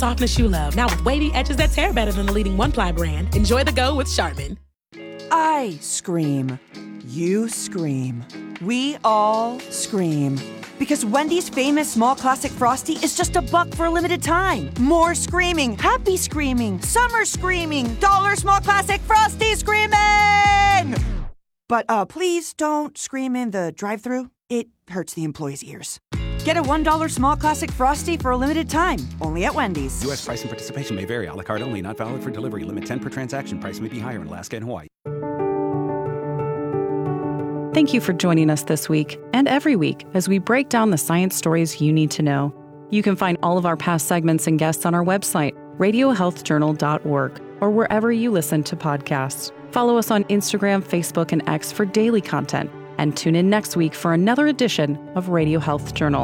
softness you love. Now with wavy edges that tear better than the leading one-ply brand. Enjoy the go with Charmin. I scream. You scream. We all scream. Because Wendy's famous small classic Frosty is just $1 for a limited time. More screaming, happy screaming, summer screaming, dollar small classic Frosty screaming! But please don't scream in the drive-thru. It hurts the employees' ears. Get a $1 small classic Frosty for a limited time, only at Wendy's. U.S. price and participation may vary. A la carte only. Not valid for delivery. Limit 10 per transaction. Price may be higher in Alaska and Hawaii. Thank you for joining us this week and every week as we break down the science stories you need to know. You can find all of our past segments and guests on our website, radiohealthjournal.org, or wherever you listen to podcasts. Follow us on Instagram, Facebook, and X for daily content. And tune in next week for another edition of Radio Health Journal.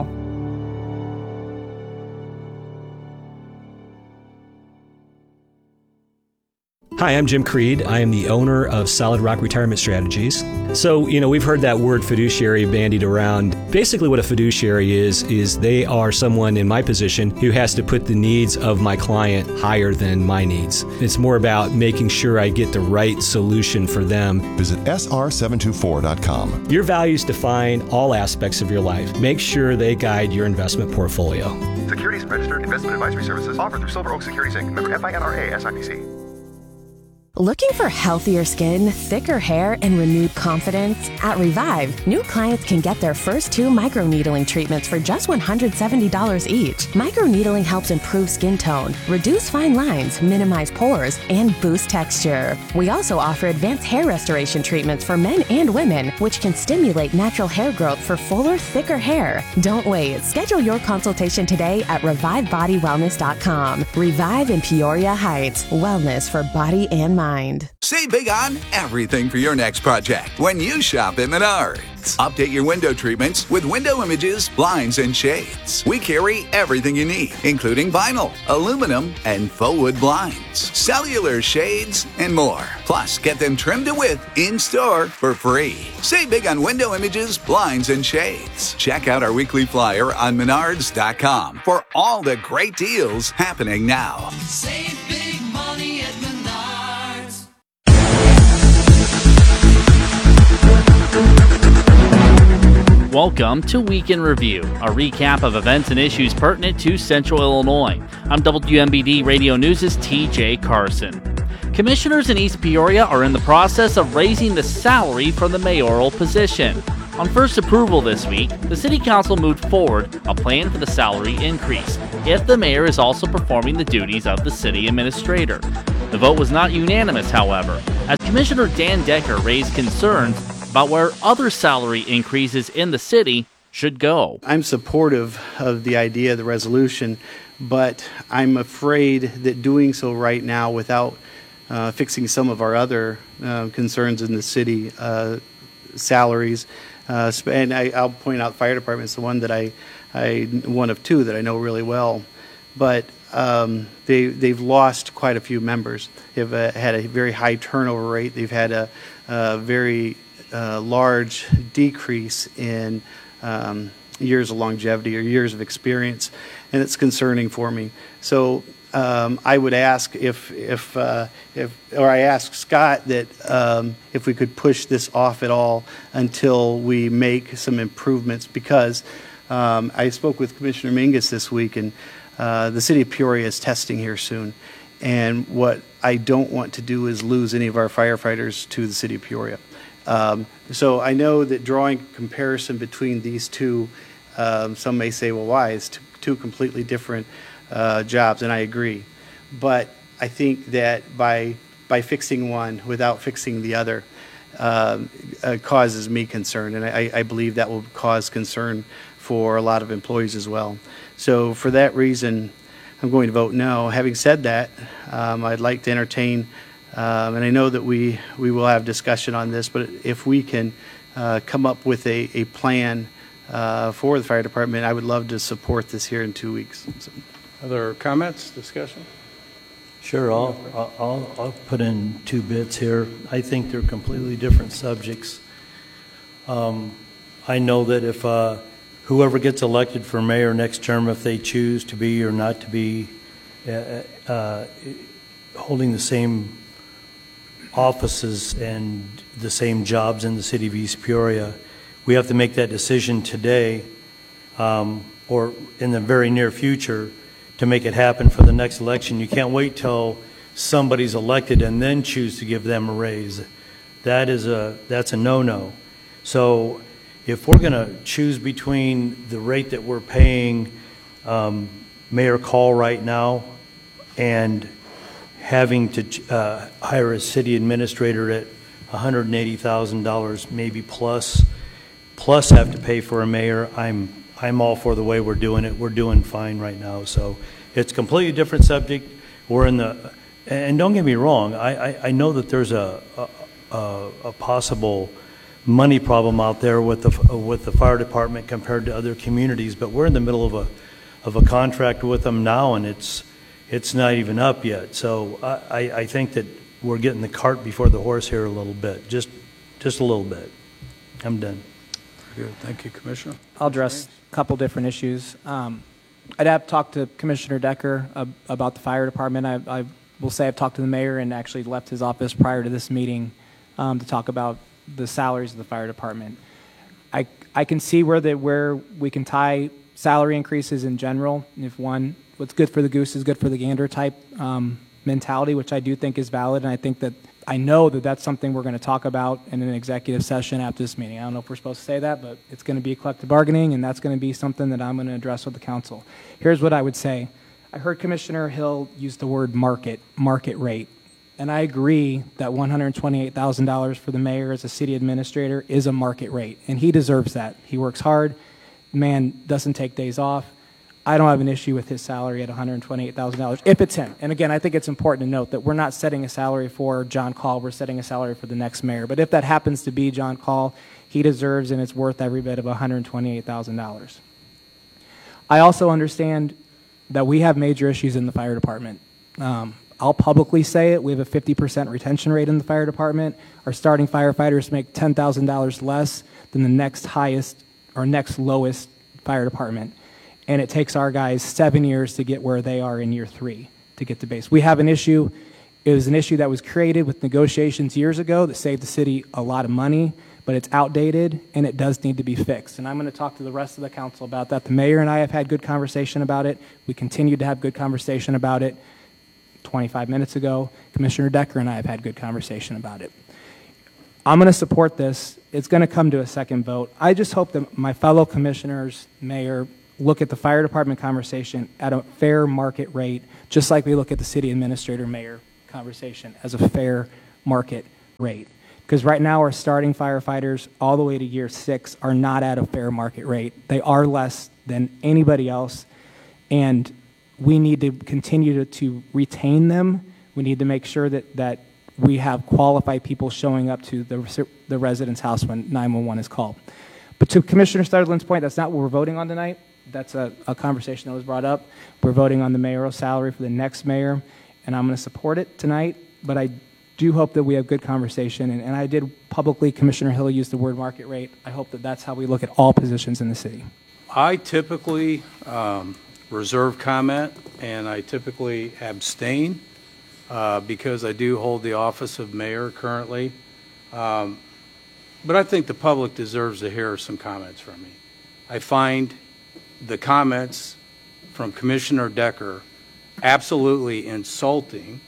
Hi, I'm Jim Creed. I am the owner of Solid Rock Retirement Strategies. So, we've heard that word fiduciary bandied around. Basically what a fiduciary is they are someone in my position who has to put the needs of my client higher than my needs. It's more about making sure I get the right solution for them. Visit sr724.com. Your values define all aspects of your life. Make sure they guide your investment portfolio. Securities registered investment advisory services offered through Silver Oak Securities Inc. Member FINRA SIPC. Looking for healthier skin, thicker hair, and renewed confidence? At Revive, new clients can get their first 2 microneedling treatments for just $170 each. Microneedling helps improve skin tone, reduce fine lines, minimize pores, and boost texture. We also offer advanced hair restoration treatments for men and women, which can stimulate natural hair growth for fuller, thicker hair. Don't wait. Schedule your consultation today at ReviveBodyWellness.com. Revive in Peoria Heights. Wellness for body and mind. Save big on everything for your next project when you shop at Menards. Update your window treatments with window images, blinds, and shades. We carry everything you need, including vinyl, aluminum, and faux wood blinds, cellular shades, and more. Plus, get them trimmed to width in-store for free. Save big on window images, blinds, and shades. Check out our weekly flyer on Menards.com for all the great deals happening now. Save big money at Menards. Welcome to Week in Review, a recap of events and issues pertinent to Central Illinois. I'm WMBD Radio News' TJ Carson. Commissioners in East Peoria are in the process of raising the salary for the mayoral position. On first approval this week, the City Council moved forward a plan for the salary increase if the mayor is also performing the duties of the city administrator. The vote was not unanimous, however, as Commissioner Dan Decker raised concerns about where other salary increases in the city should go. I'm supportive of the idea of the resolution, but I'm afraid that doing so right now without fixing some of our other concerns in the city, salaries, and I'll point out fire department is the one that one of 2 that I know really well, but they've lost quite a few members. They've had a very high turnover rate. They've had a very large decrease in years of longevity or years of experience, and it's concerning for me. So I would ask or I asked Scott that if we could push this off at all until we make some improvements, because I spoke with Commissioner Mingus this week, and the city of Peoria is testing here soon, and what I don't want to do is lose any of our firefighters to the city of Peoria. So I know that drawing comparison between these two, some may say, well, why? It's two completely different jobs, and I agree. But I think that by fixing one without fixing the other causes me concern, and I believe that will cause concern for a lot of employees as well. So for that reason, I'm going to vote no. Having said that, I'd like to entertain, and I know that we will have discussion on this, but if we can come up with a plan for the fire department, I would love to support this here in 2 weeks. So. Other comments, discussion? Sure, I'll put in 2 bits here. I think they're completely different subjects. I know that if whoever gets elected for mayor next term, if they choose to be or not to be holding the same offices and the same jobs in the city of East Peoria. We have to make that decision today or in the very near future to make it happen for the next election. You can't wait till somebody's elected and then choose to give them a raise. That's a no-no. So if we're going to choose between the rate that we're paying Mayor Call right now and having to hire a city administrator at $180,000 maybe plus have to pay for a mayor, I'm all for the way we're doing it. We're doing fine right now. So it's a completely different subject. We're in the, and don't get me wrong, I know that there's a possible money problem out there with the fire department compared to other communities, but we're in the middle of a contract with them now, and it's not even up yet. So I think that we're getting the cart before the horse here a little bit, just a little bit. I'm done. Good. Thank you, Commissioner. I'll address a couple different issues. I'd have to talk to Commissioner Decker about the fire department. I will say I've talked to the mayor and actually left his office prior to this meeting to talk about the salaries of the fire department. I can see where we can tie salary increases in general. If what's good for the goose is good for the gander type mentality, which I do think is valid, and I know that that's something we're going to talk about in an executive session after this meeting. I don't know if we're supposed to say that, but it's going to be collective bargaining, and that's going to be something that I'm going to address with the council. Here's what I would say. I heard Commissioner Hill use the word market rate, and I agree that $128,000 for the mayor as a city administrator is a market rate, and he deserves that. He works hard. Man doesn't take days off. I don't have an issue with his salary at $128,000 if it's him. And again, I think it's important to note that we're not setting a salary for John Call. We're setting a salary for the next mayor. But if that happens to be John Call, he deserves and it's worth every bit of $128,000. I also understand that we have major issues in the fire department. I'll publicly say it. We have a 50% retention rate in the fire department. Our starting firefighters make $10,000 less than the next highest or next lowest fire department. And it takes our guys 7 years to get where they are in year 3 to get to base. We have an issue. It was an issue that was created with negotiations years ago that saved the city a lot of money, but it's outdated and it does need to be fixed. And I'm going to talk to the rest of the council about that. The mayor and I have had good conversation about it. We continue to have good conversation about it. 25 minutes ago, Commissioner Decker and I have had good conversation about it. I'm going to support this. It's going to come to a second vote. I just hope that my fellow commissioners, mayor, look at the fire department conversation at a fair market rate, just like we look at the city administrator mayor conversation as a fair market rate. Because right now our starting firefighters all the way to year 6 are not at a fair market rate. They are less than anybody else, and we need to continue to retain them. We need to make sure that we have qualified people showing up to the resident's house when 911 is called. But to Commissioner Stutterland's point, that's not what we're voting on tonight. That's a conversation that was brought up. We're voting on the mayoral salary for the next mayor, and I'm going to support it tonight, but I do hope that we have good conversation, and I did publicly, Commissioner Hill used the word market rate. I hope that that's how we look at all positions in the city. I typically reserve comment, and I typically abstain because I do hold the office of mayor currently. But I think the public deserves to hear some comments from me. I find the comments from Commissioner Decker absolutely insulting,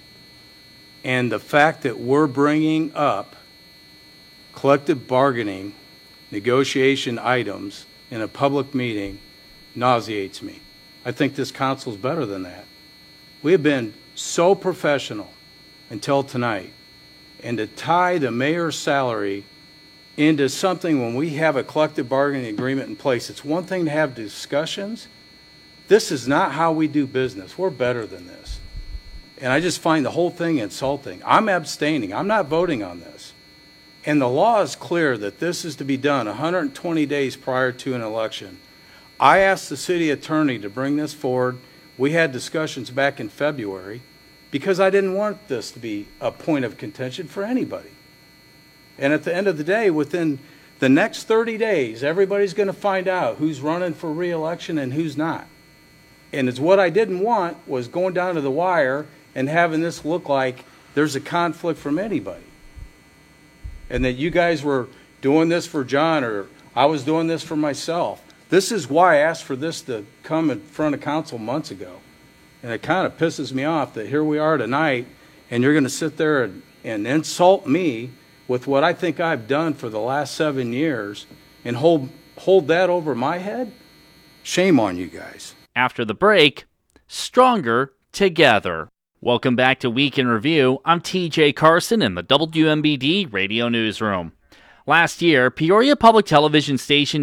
and the fact that we're bringing up collective bargaining negotiation items in a public meeting nauseates me. I think this council is better than that. We have been so professional until tonight, and to tie the mayor's salary into something when we have a collective bargaining agreement in place. It's one thing to have discussions. This is not how we do business. We're better than this. And I just find the whole thing insulting. I'm abstaining. I'm not voting on this. And the law is clear that this is to be done 120 days prior to an election. I asked the city attorney to bring this forward. We had discussions back in February because I didn't want this to be a point of contention for anybody. And at the end of the day, within the next 30 days, everybody's going to find out who's running for re-election and who's not. And it's what I didn't want was going down to the wire and having this look like there's a conflict from anybody. And that you guys were doing this for John or I was doing this for myself. This is why I asked for this to come in front of council months ago. And it kind of pisses me off that here we are tonight and you're going to sit there and insult me with what I think I've done for the last 7 years and hold that over my head? Shame on you guys. After the break, Stronger Together. Welcome back to Week in Review. I'm TJ Carson in the WMBD Radio Newsroom. Last year, Peoria Public Television station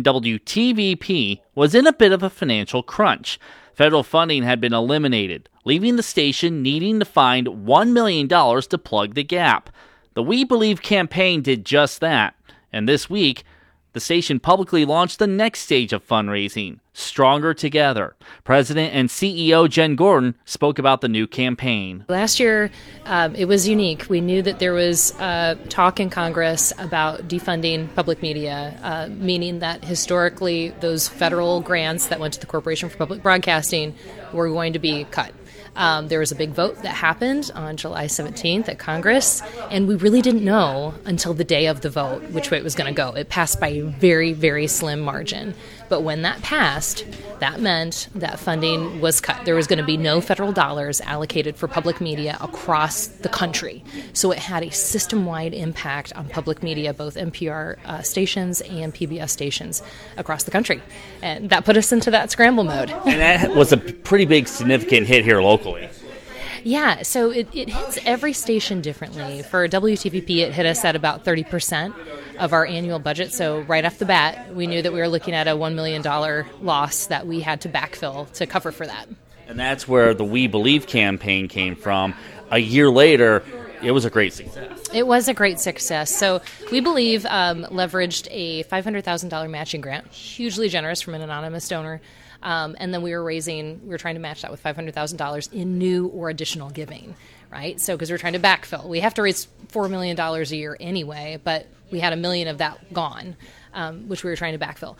WTVP was in a bit of a financial crunch. Federal funding had been eliminated, leaving the station needing to find $1 million to plug the gap. The We Believe campaign did just that, and this week, the station publicly launched the next stage of fundraising, Stronger Together. President and CEO Jen Gordon spoke about the new campaign. Last year, it was unique. We knew that there was talk in Congress about defunding public media, meaning that historically those federal grants that went to the Corporation for Public Broadcasting were going to be cut. There was a big vote that happened on July 17th at Congress, and we really didn't know until the day of the vote which way it was going to go. It passed by a very, very slim margin. But when that passed, that meant that funding was cut. There was going to be no federal dollars allocated for public media across the country. So it had a system-wide impact on public media, both NPR stations and PBS stations across the country. And that put us into that scramble mode. And that was a pretty big, significant hit here locally. Yeah, so it hits every station differently. For WTVP, it hit us at about 30% of our annual budget. So right off the bat, we knew that we were looking at a $1 million loss that we had to backfill to cover for that. And that's where the We Believe campaign came from. A year later, it was a great success. It was a great success. So We Believe leveraged a $500,000 matching grant, hugely generous from an anonymous donor. And then we were trying to match that with $500,000 in new or additional giving, right? So because we're trying to backfill. We have to raise $4 million a year anyway, but we had $1 million of that gone, which we were trying to backfill.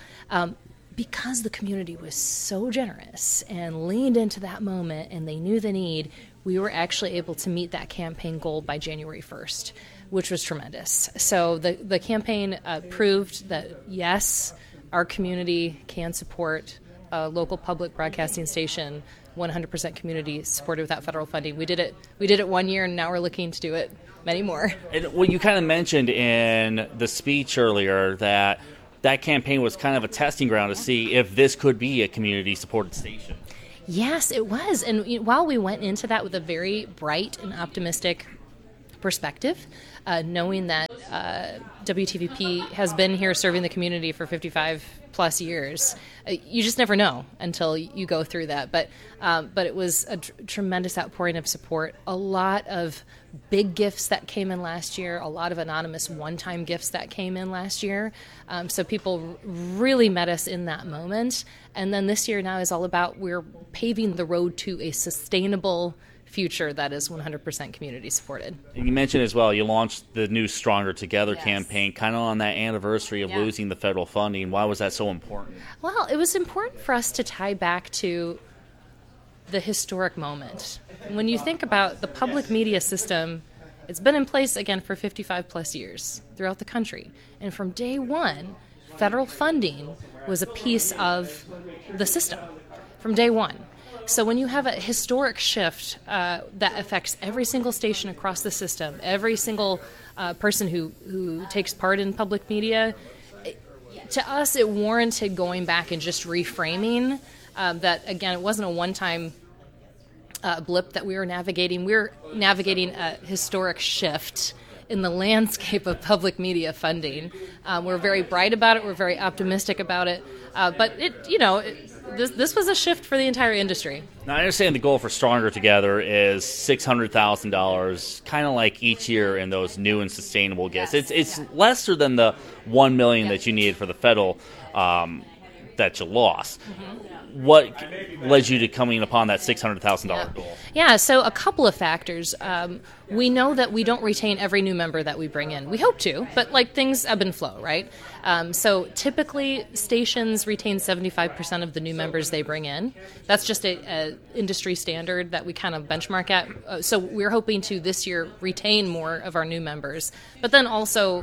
Because the community was so generous and leaned into that moment and they knew the need, we were actually able to meet that campaign goal by January 1st, which was tremendous. So the campaign proved that, yes, our community can support a local public broadcasting station, 100% community supported without federal funding. We did it 1 year, and now we're looking to do it many more. And well, you kind of mentioned in the speech earlier that campaign was kind of a testing ground to see if this could be a community-supported station. Yes, it was. And while we went into that with a very bright and optimistic perspective, knowing that WTVP has been here serving the community for 55 plus years, you just never know until you go through that. But it was a tremendous outpouring of support. A lot of big gifts that came in last year, a lot of anonymous one-time gifts that came in last year. So people really met us in that moment. And then this year now is all about we're paving the road to a sustainable future that is 100% community supported. And you mentioned as well, you launched the new Stronger Together campaign kind of on that anniversary of losing the federal funding. Why was that so important? Well, it was important for us to tie back to the historic moment. When you think about the public media system, it's been in place again for 55 plus years throughout the country. And from day one, federal funding was a piece of the system from day one. So when you have a historic shift that affects every single station across the system, every single person who takes part in public media, to us it warranted going back and just reframing that, again, it wasn't a one-time blip that we were navigating. We were navigating a historic shift in the landscape of public media funding. We're very bright about it. We're very optimistic about it. But this was a shift for the entire industry. Now, I understand the goal for Stronger Together is $600,000, kind of like each year in those new and sustainable gifts. It's lesser than the $1 million that you needed for the federal that you lost. Mm-hmm. What led you to coming upon that $600,000 goal? Yeah, so a couple of factors. we know that we don't retain every new member that we bring in. We hope to, but like things ebb and flow, right? So typically stations retain 75% of the new members they bring in. That's just a industry standard that we kind of benchmark at. So we're hoping to this year retain more of our new members. But then also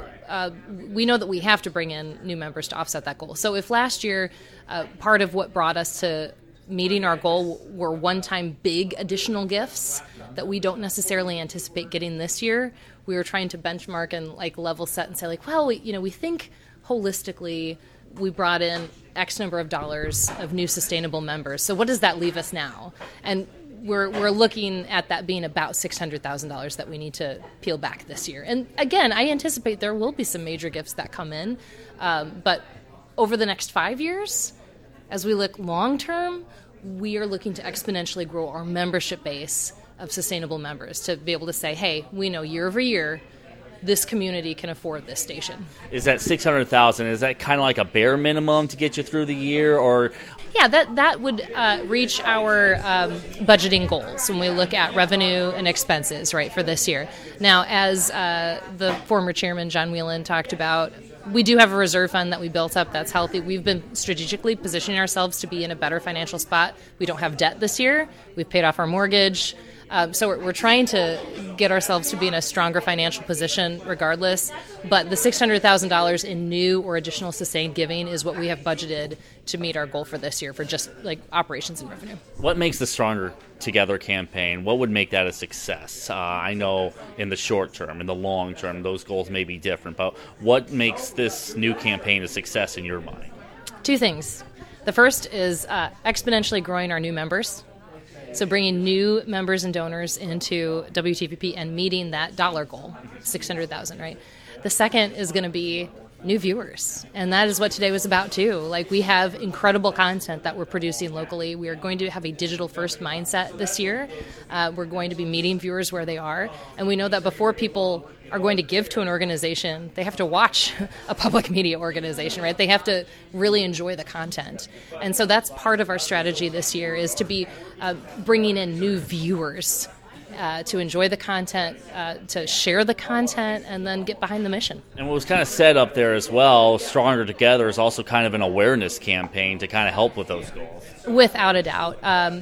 we know that we have to bring in new members to offset that goal. So if last year part of what brought us to meeting our goal were one-time big additional gifts that we don't necessarily anticipate getting this year, we were trying to benchmark and like level set and say like, well, we think holistically we brought in X number of dollars of new sustainable members. So what does that leave us now? And we're looking at that being about $600,000 that we need to peel back this year. And again, I anticipate there will be some major gifts that come in, but over the next 5 years, as we look long-term, we are looking to exponentially grow our membership base of sustainable members to be able to say, hey, we know year over year, this community can afford this station. Is that $600,000, is that kind of like a bare minimum to get you through the year, or? Yeah, that would reach our budgeting goals when we look at revenue and expenses, right, for this year. Now, as the former chairman, John Whelan, talked about, we do have a reserve fund that we built up that's healthy. We've been strategically positioning ourselves to be in a better financial spot. We don't have debt this year. We've paid off our mortgage. So we're trying to get ourselves to be in a stronger financial position regardless. But the $600,000 in new or additional sustained giving is what we have budgeted to meet our goal for this year for just like operations and revenue. What makes the Stronger Together campaign, what would make that a success? I know in the short term, in the long term, those goals may be different, but what makes this new campaign a success in your mind? Two things. The first is exponentially growing our new members. So bringing new members and donors into WTVP and meeting that dollar goal, $600,000, right? The second is going to be new viewers. And that is what today was about too. Like, we have incredible content that we're producing locally. We are going to have a digital first mindset this year. We're going to be meeting viewers where they are. And we know that before people are going to give to an organization, they have to watch a public media organization, right? They have to really enjoy the content. And so that's part of our strategy this year, is to be bringing in new viewers to enjoy the content, to share the content, and then get behind the mission. And what was kind of said up there as well, Stronger Together is also kind of an awareness campaign to kind of help with those goals. Without a doubt.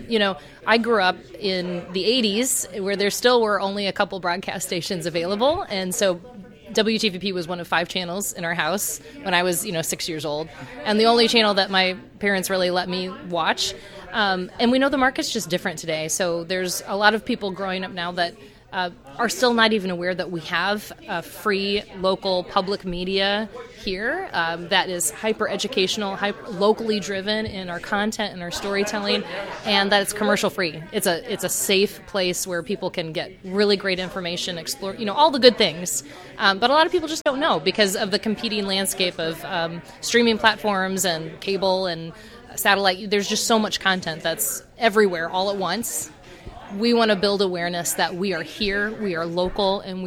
I grew up in the 80s where there still were only a couple broadcast stations available, and so WTVP was one of 5 channels in our house when I was 6 years old, and the only channel that my parents really let me watch. And we know the market's just different today. So there's a lot of people growing up now that are still not even aware that we have free local public media here that is hyper-educational, locally driven in our content and our storytelling, and that it's commercial free. It's a safe place where people can get really great information, explore, all the good things. But a lot of people just don't know because of the competing landscape of streaming platforms and cable and satellite. There's just so much content that's everywhere all at once. We want to build awareness that we are here, we are local, and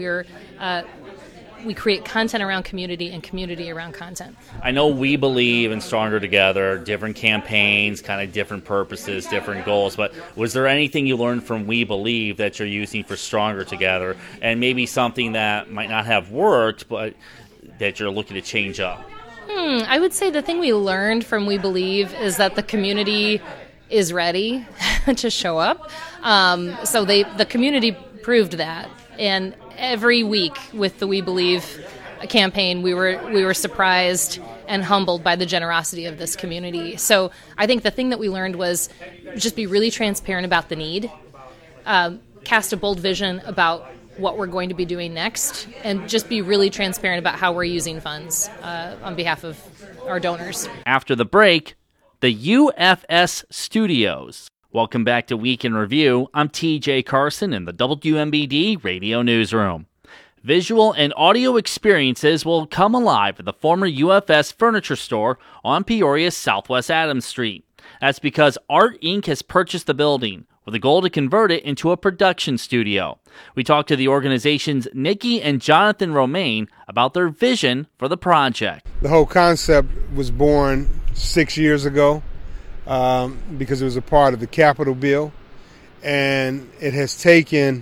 we create content around community and community around content. I know we believe in Stronger Together, different campaigns, kind of different purposes, different goals, but was there anything you learned from We Believe that you're using for Stronger Together, and maybe something that might not have worked, but that you're looking to change up? I would say the thing we learned from We Believe is that the community is ready to show up. So the community proved that. And every week with the We Believe campaign, we were surprised and humbled by the generosity of this community. So I think the thing that we learned was just be really transparent about the need, cast a bold vision about what we're going to be doing next, and just be really transparent about how we're using funds on behalf of our donors. After the break, the UFS Studios. Welcome back to Week in Review. I'm TJ Carson in the WMBD Radio Newsroom. Visual and audio experiences will come alive at the former UFS Furniture Store on Peoria's Southwest Adams Street. That's because Art Inc. has purchased the building with a goal to convert it into a production studio. We talked to the organization's Nikki and Jonathan Romaine about their vision for the project. The whole concept was born 6 years ago because it was a part of the Capitol bill, and it has taken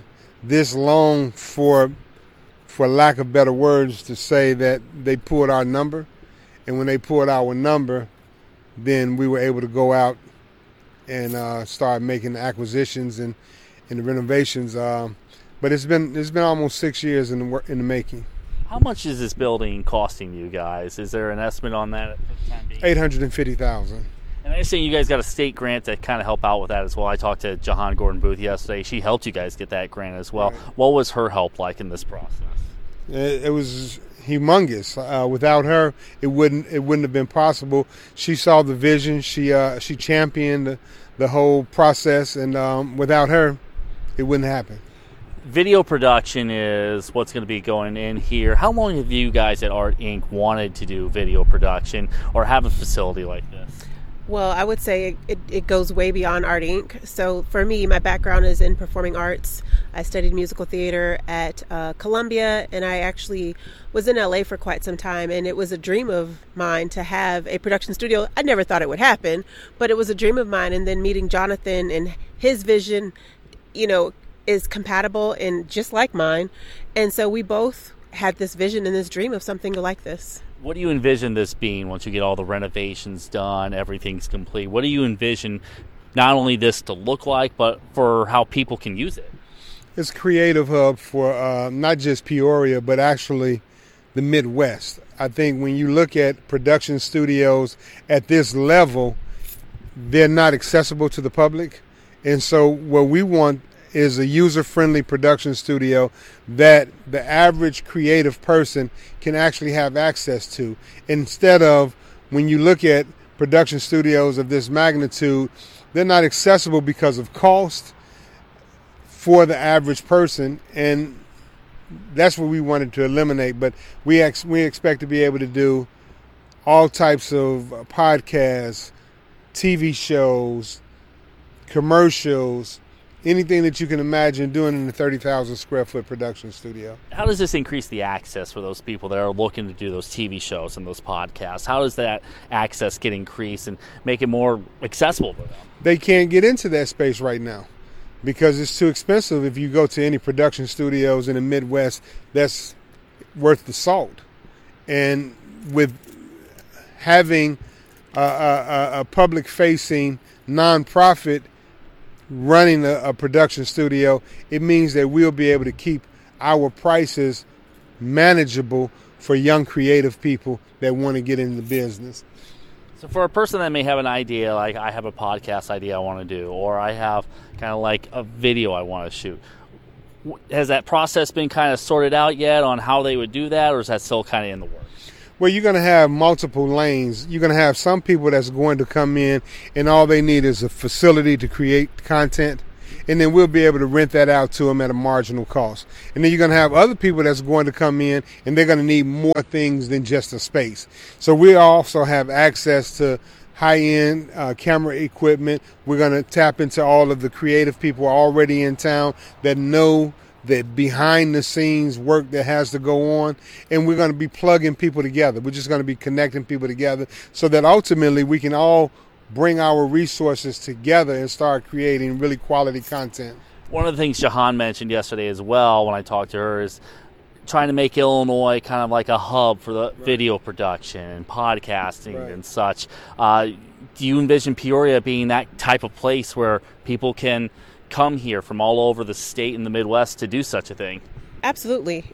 this long for lack of better words to say that they pulled our number. And when they pulled our number, then we were able to go out and start making the acquisitions and the renovations. But it's been almost 6 years in the making. How much is this building costing you guys? Is there an estimate on that at the time being? $850,000. And I understand you guys got a state grant to kind of help out with that as well. I talked to Jahan Gordon Booth yesterday. She helped you guys get that grant as well. Right. What was her help like in this process? It was humongous. Without her, it wouldn't have been possible. She saw the vision. She championed the whole process, and without her, it wouldn't happen. Video production is what's going to be going in here. How long have you guys at Art Inc. wanted to do video production or have a facility like this? Well, I would say it goes way beyond Art Inc. So for me, my background is in performing arts. I studied musical theater at Columbia, and I actually was in LA for quite some time, and it was a dream of mine to have a production studio. I never thought it would happen, but it was a dream of mine. And then meeting Jonathan and his vision, is compatible and just like mine. And so we both had this vision and this dream of something like this. What do you envision this being once you get all the renovations done, everything's complete? What do you envision not only this to look like, but for how people can use it? It's a creative hub for not just Peoria, but actually the Midwest. I think when you look at production studios at this level, they're not accessible to the public. And so what we want is a user-friendly production studio that the average creative person can actually have access to. Instead of, when you look at production studios of this magnitude, they're not accessible because of cost for the average person, and that's what we wanted to eliminate. But we expect to be able to do all types of podcasts, TV shows, commercials, anything that you can imagine doing in a 30,000 square foot production studio. How does this increase the access for those people that are looking to do those TV shows and those podcasts? How does that access get increased and make it more accessible for them? They can't get into that space right now because it's too expensive. If you go to any production studios in the Midwest, that's worth the salt. And with having a public-facing nonprofit running a production studio, it means that we'll be able to keep our prices manageable for young creative people that want to get into the business. So for a person that may have an idea, like I have a podcast idea I want to do, or I have kind of like a video I want to shoot, has that process been kind of sorted out yet on how they would do that, or is that still kind of in the works? Well, you're going to have multiple lanes. You're going to have some people that's going to come in and all they need is a facility to create content, and then we'll be able to rent that out to them at a marginal cost. And then you're going to have other people that's going to come in and they're going to need more things than just a space. So we also have access to high-end camera equipment. We're going to tap into all of the creative people already in town that know the behind-the-scenes work that has to go on, and we're going to be plugging people together. We're just going to be connecting people together so that ultimately we can all bring our resources together and start creating really quality content. One of the things Jahan mentioned yesterday as well when I talked to her is trying to make Illinois kind of like a hub for the video production and podcasting and such. Do you envision Peoria being that type of place where people can come here from all over the state and the Midwest to do such a thing? Absolutely.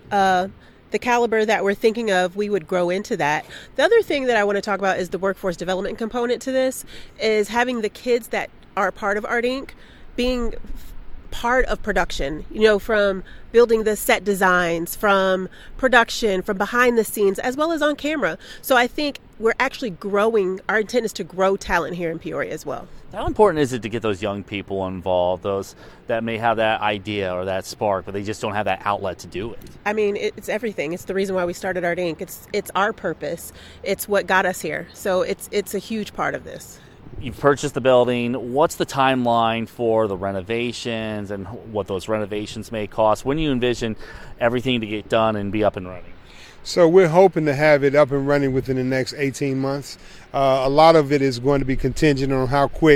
The caliber that we're thinking of, we would grow into that. The other thing that I want to talk about is the workforce development component to this, is having the kids that are part of Art Inc. being part of production, from building the set designs, from production, from behind the scenes, as well as on camera. So I think we're actually growing. Our intent is to grow talent here in Peoria as well. How important is it to get those young people involved, those that may have that idea or that spark, but they just don't have that outlet to do it? I mean, it's everything. It's the reason why we started Art Inc. It's our purpose. It's what got us here. So it's a huge part of this. You've purchased the building. What's the timeline for the renovations and what those renovations may cost? When do you envision everything to get done and be up and running? So we're hoping to have it up and running within the next 18 months. A lot of it is going to be contingent on how quick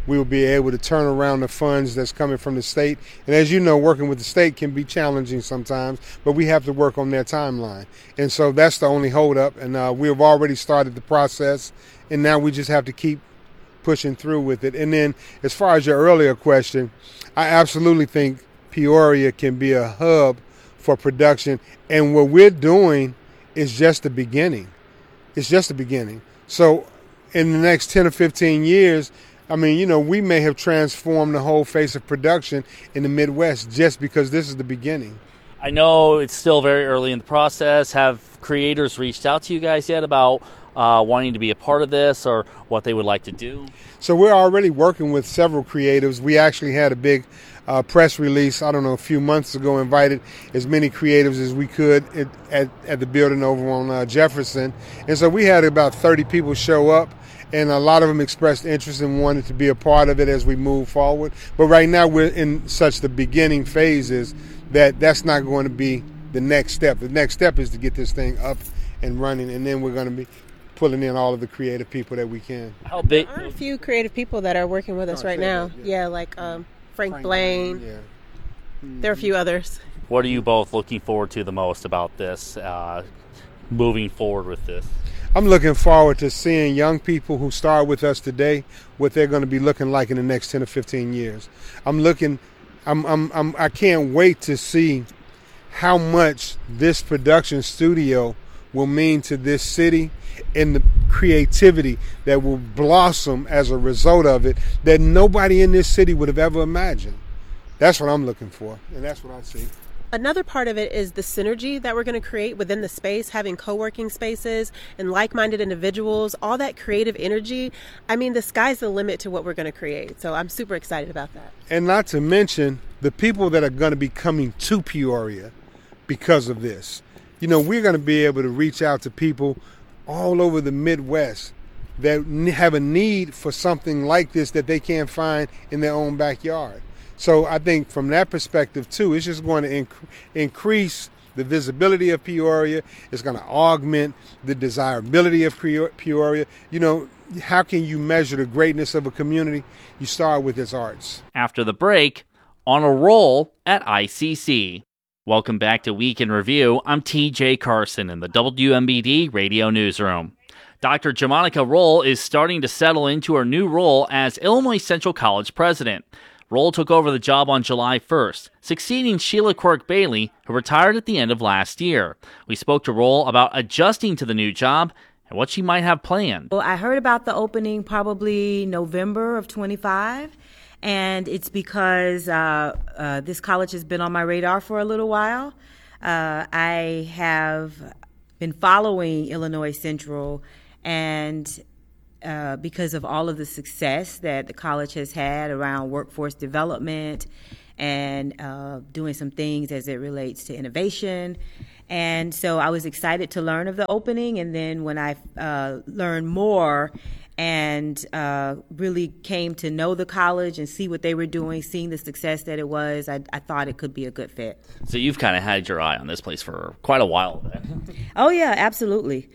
we will be able to turn around the funds that's coming from the state. And as you know, working with the state can be challenging sometimes, but we have to work on their timeline. And so that's the only holdup. And we have already started the process, and now we just have to keep pushing through with it. And then as far as your earlier question, I absolutely think Peoria can be a hub for production. And what we're doing is just the beginning. It's just the beginning. So in the next 10 or 15 years, I mean, you know, we may have transformed the whole face of production in the Midwest just because this is the beginning. I know it's still very early in the process. Have creators reached out to you guys yet about wanting to be a part of this or what they would like to do? So we're already working with several creatives. We actually had a big press release, I don't know, a few months ago, invited as many creatives as we could at the building over on Jefferson. And so we had about 30 people show up, and a lot of them expressed interest and wanted to be a part of it as we move forward. But right now we're in such the beginning phases that that's not going to be the next step. The next step is to get this thing up and running, and then we're going to be pulling in all of the creative people that we can. How big? There are a few creative people that are working with us right now. Yeah, like Frank Blaine. Yeah. There are a few others. What are you both looking forward to the most about this, moving forward with this? I'm looking forward to seeing young people who start with us today, what they're going to be looking like in the next 10 or 15 years. I can't wait to see how much this production studio will mean to this city and the creativity that will blossom as a result of it that nobody in this city would have ever imagined. That's what I'm looking for, and that's what I see. Another part of it is the synergy that we're going to create within the space, having co-working spaces and like-minded individuals, all that creative energy. I mean, the sky's the limit to what we're going to create. So I'm super excited about that. And not to mention the people that are going to be coming to Peoria because of this. You know, we're going to be able to reach out to people all over the Midwest that have a need for something like this that they can't find in their own backyard. So I think from that perspective, too, it's just going to increase the visibility of Peoria. It's going to augment the desirability of Peoria. You know, how can you measure the greatness of a community? You start with its arts. After the break, on a roll at ICC. Welcome back to Week in Review. I'm TJ Carson in the WMBD Radio Newsroom. Dr. Jamonica Roll is starting to settle into her new role as Illinois Central College president. Roll took over the job on July 1st, succeeding Sheila Quirk-Bailey, who retired at the end of last year. We spoke to Roll about adjusting to the new job and what she might have planned. Well, I heard about the opening probably November of 25. And it's because this college has been on my radar for a little while. I have been following Illinois Central, and because of all of the success that the college has had around workforce development and doing some things as it relates to innovation. And so I was excited to learn of the opening, and then when I learned more and really came to know the college and see what they were doing, seeing the success that it was, I thought it could be a good fit. So you've kind of had your eye on this place for quite a while then. Oh yeah, absolutely.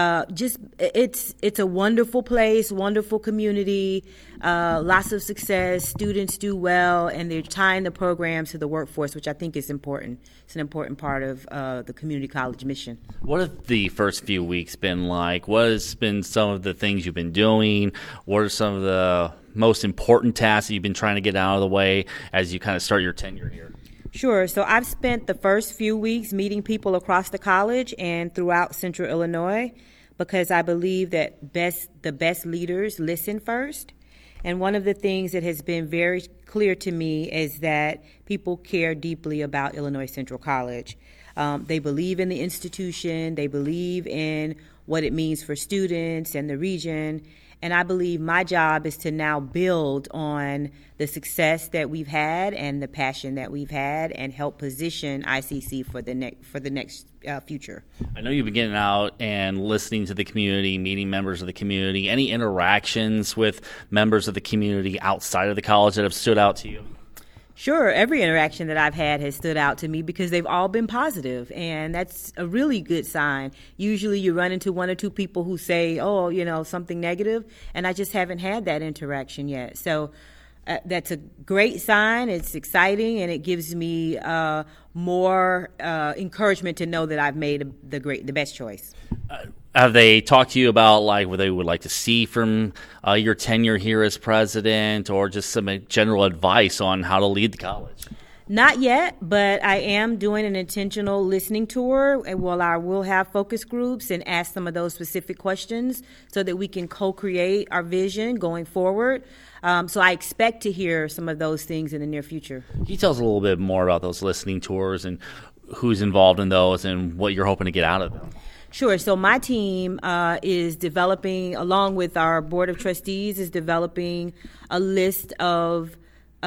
It's a wonderful place, wonderful community, lots of success. Students do well, and they're tying the programs to the workforce, which I think is important. It's an important part of the community college mission. What have the first few weeks been like? What has been some of the things you've been doing? What are some of the most important tasks that you've been trying to get out of the way as you kind of start your tenure here? Sure. So I've spent the first few weeks meeting people across the college and throughout Central Illinois because I believe that the best leaders listen first. And one of the things that has been very clear to me is that people care deeply about Illinois Central College. They believe in the institution. They believe in what it means for students and the region. And I believe my job is to now build on the success that we've had and the passion that we've had and help position ICC for the next future. I know you've been getting out and listening to the community, meeting members of the community. Any interactions with members of the community outside of the college that have stood out to you? Sure, every interaction that I've had has stood out to me because they've all been positive, and that's a really good sign. Usually you run into one or two people who say, something negative, and I just haven't had that interaction yet. So that's a great sign. It's exciting, and it gives me more encouragement to know that I've made the best choice. Have they talked to you about what they would like to see from your tenure here as president, or just some general advice on how to lead the college? Not yet, but I am doing an intentional listening tour. Well, I will have focus groups and ask some of those specific questions so that we can co-create our vision going forward. So I expect to hear some of those things in the near future. Can you tell us a little bit more about those listening tours and who's involved in those and what you're hoping to get out of them? Sure. So my team is developing, along with our board of trustees, is developing a list of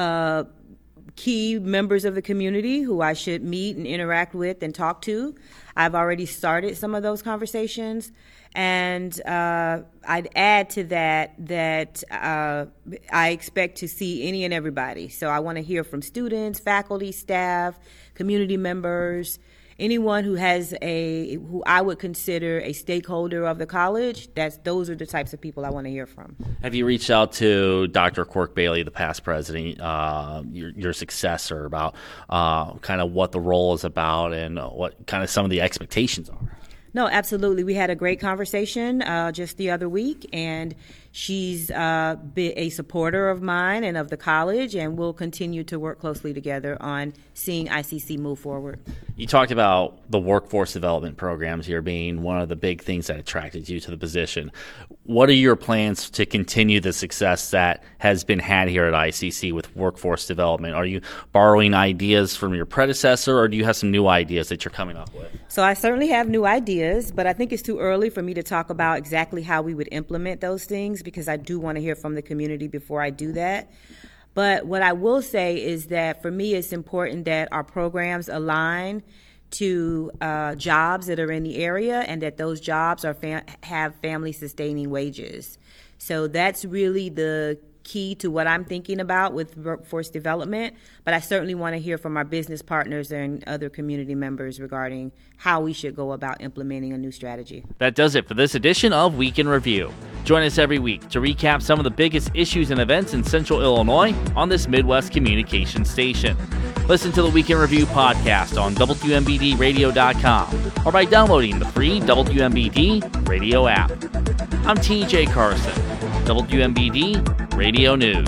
key members of the community who I should meet and interact with and talk to. I've already started some of those conversations. And I'd add to that I expect to see any and everybody. So I want to hear from students, faculty, staff, community members, anyone who who I would consider a stakeholder of the college. Those are the types of people I want to hear from. Have you reached out to Dr. Quirk Bailey, the past president, your successor, about kind of what the role is about and what kind of some of the expectations are? No, absolutely. We had a great conversation just the other week, and she's been a supporter of mine and of the college, and we'll continue to work closely together on seeing ICC move forward. You talked about the workforce development programs here being one of the big things that attracted you to the position. What are your plans to continue the success that has been had here at ICC with workforce development? Are you borrowing ideas from your predecessor, or do you have some new ideas that you're coming up with? So I certainly have new ideas, but I think it's too early for me to talk about exactly how we would implement those things because I do want to hear from the community before I do that. But what I will say is that for me, it's important that our programs align to jobs that are in the area and that those jobs have family-sustaining wages. So that's really the key to what I'm thinking about with workforce development, but I certainly want to hear from our business partners and other community members regarding how we should go about implementing a new strategy. That does it for this edition of Week in Review. Join us every week to recap some of the biggest issues and events in Central Illinois on this Midwest communication station. Listen to the Week in Review podcast on WMBDradio.com or by downloading the free WMBD radio app. I'm TJ Carson, WMBD Radio News.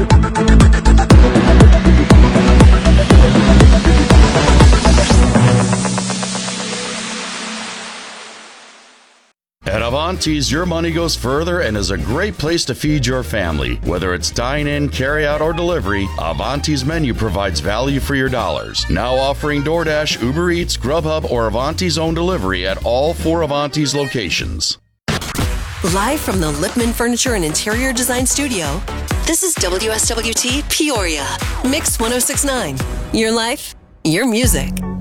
At Avanti's, your money goes further and is a great place to feed your family. Whether it's dine-in, carry-out, or delivery, Avanti's menu provides value for your dollars. Now offering DoorDash, Uber Eats, Grubhub, or Avanti's own delivery at all 4 Avanti's locations. Live from the Lipman Furniture and Interior Design Studio, this is WSWT Peoria, Mix 1069. Your life, your music.